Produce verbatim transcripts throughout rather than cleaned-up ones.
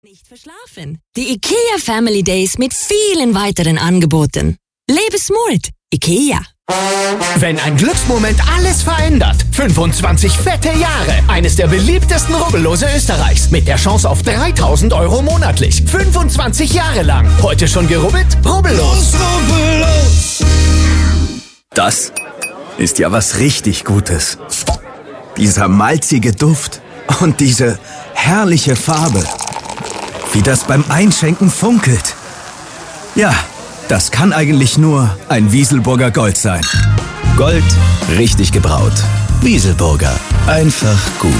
Nicht verschlafen. Die IKEA Family Days mit vielen weiteren Angeboten. Lebe smart. IKEA. Wenn ein Glücksmoment alles verändert. fünfundzwanzig fette Jahre. Eines der beliebtesten Rubbellose Österreichs. Mit der Chance auf dreitausend Euro monatlich. fünfundzwanzig Jahre lang. Heute schon gerubbelt? Rubbellos. Rubbellos. Das ist ja was richtig Gutes. Dieser malzige Duft und diese herrliche Farbe. Wie das beim Einschenken funkelt. Ja, das kann eigentlich nur ein Wieselburger Gold sein. Gold, richtig gebraut. Wieselburger, einfach gut.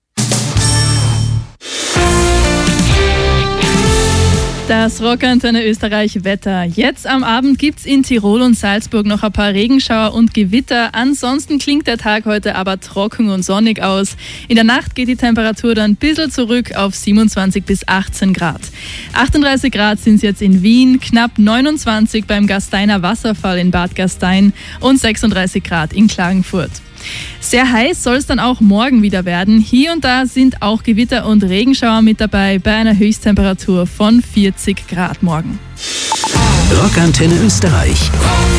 Das Rockantenne Österreich Wetter. Jetzt am Abend gibt's in Tirol und Salzburg noch ein paar Regenschauer und Gewitter. Ansonsten klingt der Tag heute aber trocken und sonnig aus. In der Nacht geht die Temperatur dann ein bisschen zurück auf siebenundzwanzig bis achtzehn Grad. achtunddreißig Grad sind es jetzt in Wien, knapp neunundzwanzig beim Gasteiner Wasserfall in Bad Gastein und sechsunddreißig Grad in Klagenfurt. Sehr heiß soll es dann auch morgen wieder werden. Hier und da sind auch Gewitter und Regenschauer mit dabei bei einer Höchsttemperatur von vierzig Grad morgen. Rockantenne Österreich.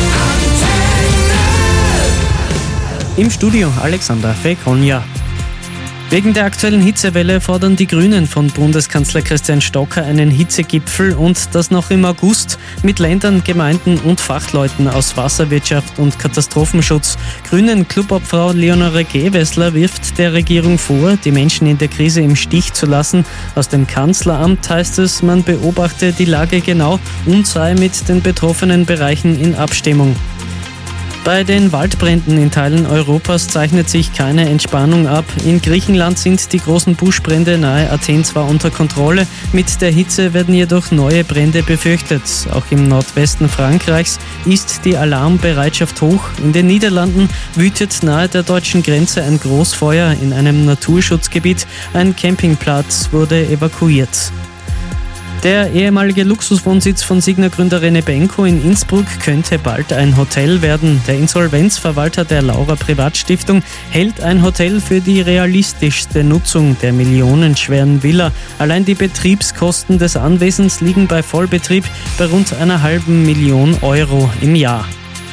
Im Studio Alexander Fekonja. Wegen der aktuellen Hitzewelle fordern die Grünen von Bundeskanzler Christian Stocker einen Hitzegipfel und das noch im August mit Ländern, Gemeinden und Fachleuten aus Wasserwirtschaft und Katastrophenschutz. Grünen-Clubobfrau Leonore Gewessler wirft der Regierung vor, die Menschen in der Krise im Stich zu lassen. Aus dem Kanzleramt heißt es, man beobachte die Lage genau und sei mit den betroffenen Bereichen in Abstimmung. Bei den Waldbränden in Teilen Europas zeichnet sich keine Entspannung ab. In Griechenland sind die großen Buschbrände nahe Athen zwar unter Kontrolle, mit der Hitze werden jedoch neue Brände befürchtet. Auch im Nordwesten Frankreichs ist die Alarmbereitschaft hoch. In den Niederlanden wütet nahe der deutschen Grenze ein Großfeuer in einem Naturschutzgebiet. Ein Campingplatz wurde evakuiert. Der ehemalige Luxuswohnsitz von Signa-Gründer René Benko in Innsbruck könnte bald ein Hotel werden. Der Insolvenzverwalter der Laura Privatstiftung hält ein Hotel für die realistischste Nutzung der millionenschweren Villa. Allein die Betriebskosten des Anwesens liegen bei Vollbetrieb bei rund einer halben Million Euro im Jahr.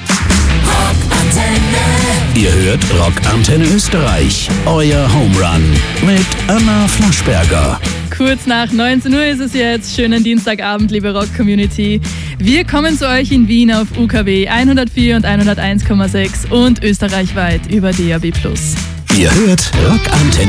Ihr hört Rockantenne Österreich, euer Home Run mit Anna Flaschberger. Kurz nach neunzehn Uhr ist es jetzt. Schönen Dienstagabend, liebe Rock-Community. Wir kommen zu euch in Wien auf U K W hundertvier und hunderteins Komma sechs und österreichweit über D A B plus. Ihr hört Rockantenne.